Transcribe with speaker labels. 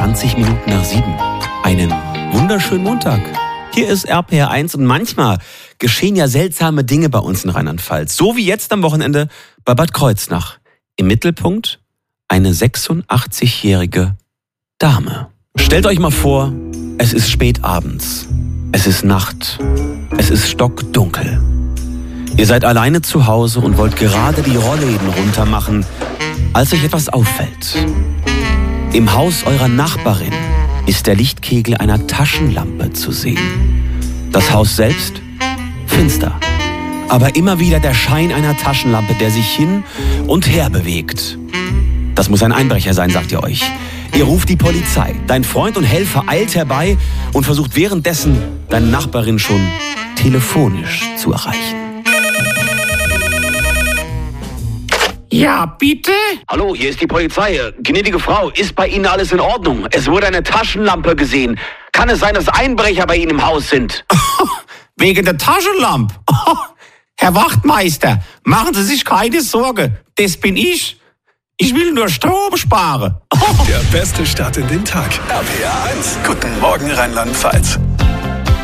Speaker 1: 7:20. Einen wunderschönen Montag. Hier ist RPR1 und manchmal geschehen ja seltsame Dinge bei uns in Rheinland-Pfalz. So wie jetzt am Wochenende bei Bad Kreuznach. Im Mittelpunkt eine 86-jährige Dame. Stellt euch mal vor, es ist spät abends. Es ist Nacht. Es ist stockdunkel. Ihr seid alleine zu Hause und wollt gerade die Rollläden runtermachen, als euch etwas auffällt. Im Haus eurer Nachbarin ist der Lichtkegel einer Taschenlampe zu sehen. Das Haus selbst finster, aber immer wieder der Schein einer Taschenlampe, der sich hin und her bewegt. Das muss ein Einbrecher sein, sagt ihr euch. Ihr ruft die Polizei. Dein Freund und Helfer eilt herbei und versucht währenddessen, deine Nachbarin schon telefonisch zu erreichen.
Speaker 2: Ja, bitte?
Speaker 3: Hallo, hier ist die Polizei. Gnädige Frau, ist bei Ihnen alles in Ordnung? Es wurde eine Taschenlampe gesehen. Kann es sein, dass Einbrecher bei Ihnen im Haus sind?
Speaker 2: Wegen der Taschenlampe? Herr Wachtmeister, machen Sie sich keine Sorge. Das bin ich. Ich will nur Strom sparen.
Speaker 4: Der beste Start in den Tag. RPR1. Guten Morgen, Rheinland-Pfalz.